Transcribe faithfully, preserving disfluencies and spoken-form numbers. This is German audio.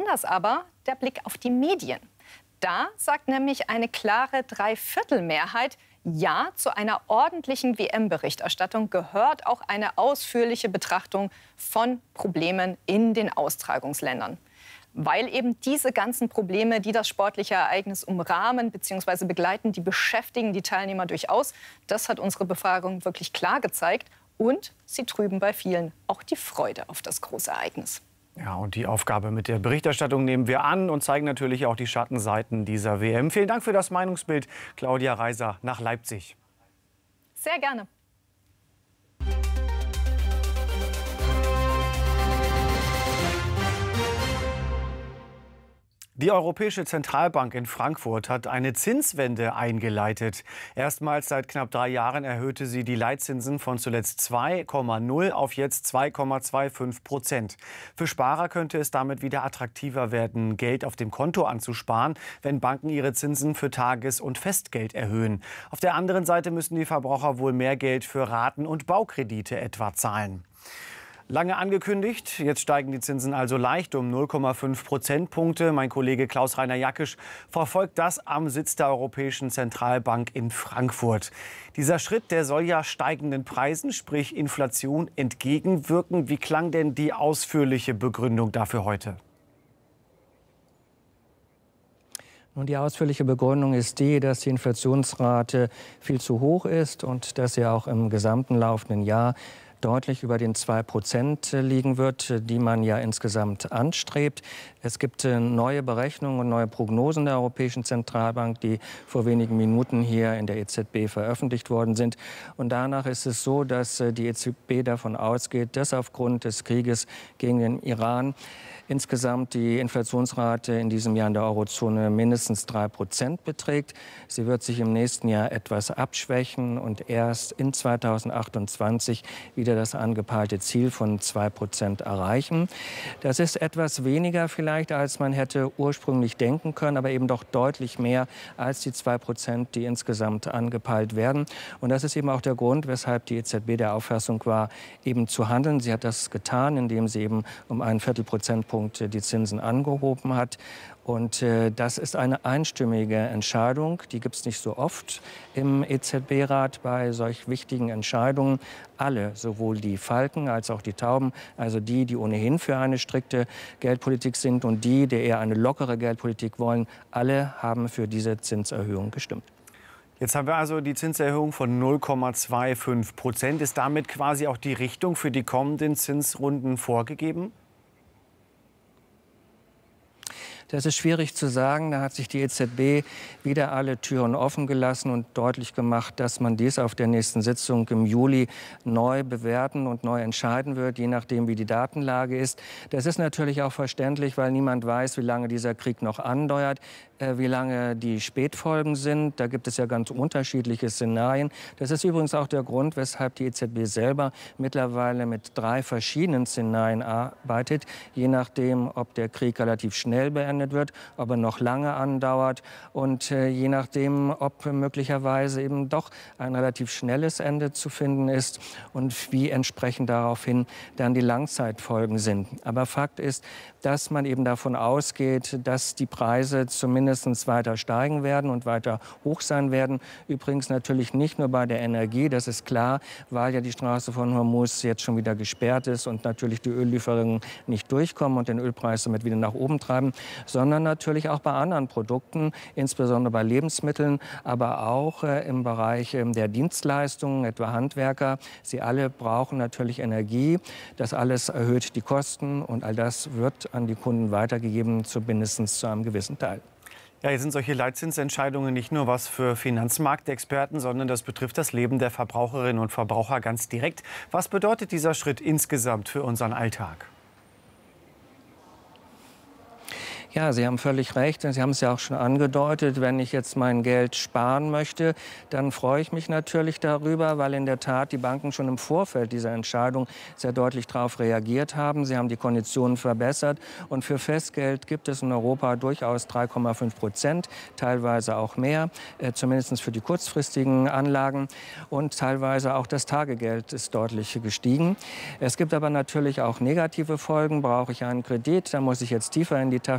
Anders aber der Blick auf die Medien. Da sagt nämlich eine klare Dreiviertelmehrheit, ja, zu einer ordentlichen W M-Berichterstattung gehört auch eine ausführliche Betrachtung von Problemen in den Austragungsländern. Weil eben diese ganzen Probleme, die das sportliche Ereignis umrahmen bzw. begleiten, die beschäftigen die Teilnehmer durchaus. Das hat unsere Befragung wirklich klar gezeigt. Und sie trüben bei vielen auch die Freude auf das große Ereignis. Ja, und die Aufgabe mit der Berichterstattung nehmen wir an und zeigen natürlich auch die Schattenseiten dieser W M. Vielen Dank für das Meinungsbild, Claudia Reiser nach Leipzig. Sehr gerne. Die Europäische Zentralbank in Frankfurt hat eine Zinswende eingeleitet. Erstmals seit knapp drei Jahren erhöhte sie die Leitzinsen von zuletzt zwei Komma null auf jetzt zwei Komma fünfundzwanzig Prozent. Für Sparer könnte es damit wieder attraktiver werden, Geld auf dem Konto anzusparen, wenn Banken ihre Zinsen für Tages- und Festgeld erhöhen. Auf der anderen Seite müssen die Verbraucher wohl mehr Geld für Raten und Baukredite etwa zahlen. Lange angekündigt, jetzt steigen die Zinsen also leicht um null Komma fünf Prozentpunkte. Mein Kollege Klaus-Rainer Jackisch verfolgt das am Sitz der Europäischen Zentralbank in Frankfurt. Dieser Schritt, der soll ja steigenden Preisen, sprich Inflation, entgegenwirken. Wie klang denn die ausführliche Begründung dafür heute? Und die ausführliche Begründung ist die, dass die Inflationsrate viel zu hoch ist und dass sie auch im gesamten laufenden Jahr deutlich über den zwei Prozent liegen wird, die man ja insgesamt anstrebt. Es gibt neue Berechnungen und neue Prognosen der Europäischen Zentralbank, die vor wenigen Minuten hier in der E Z B veröffentlicht worden sind. Und danach ist es so, dass die E Z B davon ausgeht, dass aufgrund des Krieges gegen den Iran insgesamt die Inflationsrate in diesem Jahr in der Eurozone mindestens drei Prozent beträgt. Sie wird sich im nächsten Jahr etwas abschwächen und erst in zweitausendachtundzwanzig wieder das angepeilte Ziel von zwei Prozent erreichen. Das ist etwas weniger vielleicht, als man hätte ursprünglich denken können, aber eben doch deutlich mehr als die zwei Prozent, die insgesamt angepeilt werden. Und das ist eben auch der Grund, weshalb die E Z B der Auffassung war, eben zu handeln. Sie hat das getan, indem sie eben um einen Viertelprozentpunkt die Zinsen angehoben hat. Und äh, das ist eine einstimmige Entscheidung. Die gibt es nicht so oft im E Z B-Rat bei solch wichtigen Entscheidungen. Alle, sowohl die Falken als auch die Tauben, also die, die ohnehin für eine strikte Geldpolitik sind und die, die eher eine lockere Geldpolitik wollen, alle haben für diese Zinserhöhung gestimmt. Jetzt haben wir also die Zinserhöhung von null Komma fünfundzwanzig Prozent. Ist damit quasi auch die Richtung für die kommenden Zinsrunden vorgegeben? Das ist schwierig zu sagen. Da hat sich die E Z B wieder alle Türen offen gelassen und deutlich gemacht, dass man dies auf der nächsten Sitzung im Juli neu bewerten und neu entscheiden wird, je nachdem, wie die Datenlage ist. Das ist natürlich auch verständlich, weil niemand weiß, wie lange dieser Krieg noch andauert, äh, wie lange die Spätfolgen sind. Da gibt es ja ganz unterschiedliche Szenarien. Das ist übrigens auch der Grund, weshalb die E Z B selber mittlerweile mit drei verschiedenen Szenarien arbeitet, je nachdem, ob der Krieg relativ schnell beendet wird, ob er noch lange andauert und äh, je nachdem, ob möglicherweise eben doch ein relativ schnelles Ende zu finden ist und wie entsprechend daraufhin dann die Langzeitfolgen sind. Aber Fakt ist, dass man eben davon ausgeht, dass die Preise zumindest weiter steigen werden und weiter hoch sein werden. Übrigens natürlich nicht nur bei der Energie, das ist klar, weil ja die Straße von Hormuz jetzt schon wieder gesperrt ist und natürlich die Öllieferungen nicht durchkommen und den Ölpreis damit wieder nach oben treiben, sondern natürlich auch bei anderen Produkten, insbesondere bei Lebensmitteln, aber auch äh, im Bereich äh, der Dienstleistungen, etwa Handwerker. Sie alle brauchen natürlich Energie. Das alles erhöht die Kosten und all das wird an die Kunden weitergegeben, zumindest zu einem gewissen Teil. Ja, jetzt sind solche Leitzinsentscheidungen nicht nur was für Finanzmarktexperten, sondern das betrifft das Leben der Verbraucherinnen und Verbraucher ganz direkt. Was bedeutet dieser Schritt insgesamt für unseren Alltag? Ja, Sie haben völlig recht. Sie haben es ja auch schon angedeutet. Wenn ich jetzt mein Geld sparen möchte, dann freue ich mich natürlich darüber, weil in der Tat die Banken schon im Vorfeld dieser Entscheidung sehr deutlich darauf reagiert haben. Sie haben die Konditionen verbessert. Und für Festgeld gibt es in Europa durchaus drei Komma fünf Prozent, teilweise auch mehr, äh, zumindest für die kurzfristigen Anlagen. Und teilweise auch das Tagegeld ist deutlich gestiegen. Es gibt aber natürlich auch negative Folgen. Brauche ich einen Kredit, dann muss ich jetzt tiefer in die Tasche